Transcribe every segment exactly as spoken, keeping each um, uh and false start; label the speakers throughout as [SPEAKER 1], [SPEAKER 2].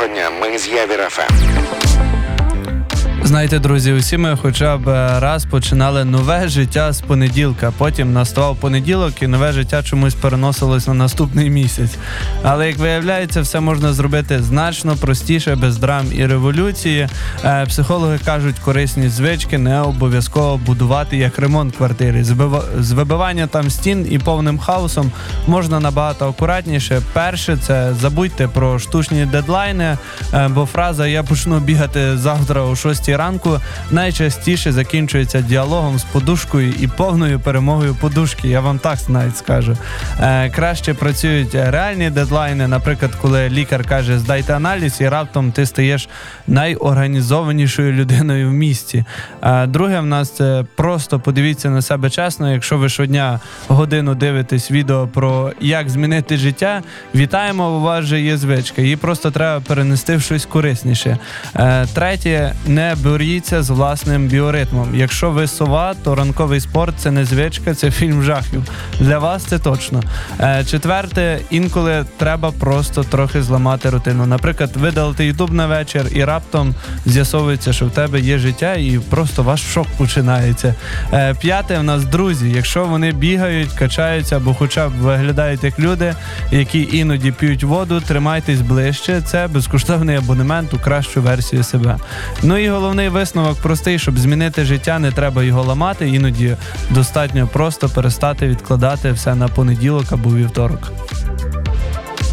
[SPEAKER 1] Доброго дня, ми з Явір еф ем.
[SPEAKER 2] Знаєте, друзі, усі ми хоча б раз починали нове життя з понеділка. Потім наставав понеділок і нове життя чомусь переносилось на наступний місяць. Але, як виявляється, все можна зробити значно простіше, без драм і революції. Психологи кажуть, корисні звички не обов'язково будувати як ремонт квартири. З вибивання там стін і повним хаосом можна набагато акуратніше. Перше, це забудьте про штучні дедлайни, бо фраза «я почну бігати завтра о шостій ранку» найчастіше закінчується діалогом з подушкою і повною перемогою подушки. Я вам так навіть скажу. Е, краще працюють реальні дедлайни, наприклад, коли лікар каже «здайте аналіз» і раптом ти стаєш найорганізованішою людиною в місті. Е, друге в нас це просто подивіться на себе чесно. Якщо ви щодня годину дивитесь відео про як змінити життя, вітаємо, у вас же є звичка. Її просто треба перенести в щось корисніше. Е, третє, не боріться з власним біоритмом. Якщо ви сова, то ранковий спорт – це не звичка, це фільм жахів. Для вас це точно. Е, четверте, інколи треба просто трохи зламати рутину. Наприклад, видалити ютуб на вечір і раптом з'ясовується, що в тебе є життя і просто ваш шок починається. Е, п'яте, в нас друзі. Якщо вони бігають, качаються або хоча б виглядають як люди, які іноді п'ють воду, тримайтесь ближче. Це безкоштовний абонемент у кращу версію себе. Ну і головний висновок простий, щоб змінити життя, не треба його ламати, іноді достатньо просто перестати відкладати все на понеділок або вівторок.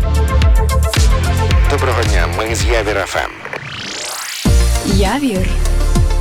[SPEAKER 1] Доброго дня, ми з Явір еф ем.
[SPEAKER 3] Явір